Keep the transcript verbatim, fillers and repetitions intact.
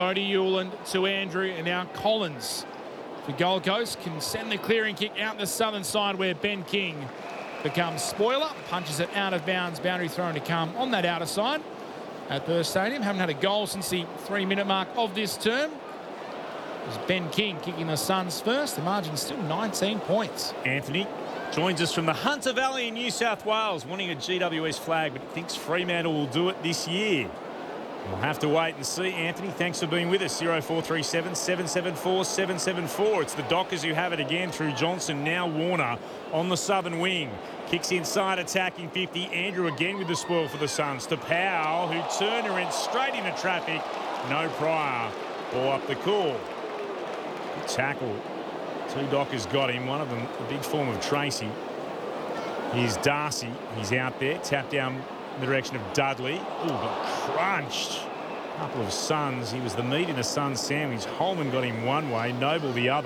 Bodie Hewland to Andrew, and now Collins for Gold Coast can send the clearing kick out the southern side where Ben King becomes spoiler, punches it out of bounds, boundary thrown to come on that outer side at Perth Stadium. Haven't had a goal since the three-minute mark of this term. It was Ben King kicking the Suns first. The margin's still nineteen points. Anthony joins us from the Hunter Valley in New South Wales, wanting a G W S flag, but thinks Fremantle will do it this year. We'll have to wait and see. Anthony, thanks for being with us. oh four three seven, seven seven four, seven seven four. It's the Dockers who have it again through Johnson. Now Warner on the southern wing. Kicks inside, attacking fifty. Andrew again with the spoil for the Suns to Powell, who turned and went straight into traffic. No Pryor. Ball up the cool. Good tackle. Two Dockers got him. One of them, a big form of Tracy. Here's Darcy. He's out there. Tap down in the direction of Dudley. Ooh, got crunched. Couple of Suns. He was the meat in a Suns sandwich. Holman got him one way, Noble the other.